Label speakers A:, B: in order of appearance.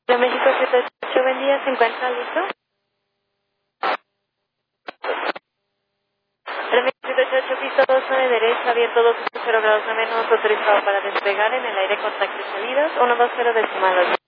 A: De México 78, buen día, ¿se encuentra listo? De México 78, piso 2, de derecha, abierto 2.0 grados de menos, autorizado para despegar en el aire, contacto y salidas, 120 decimal.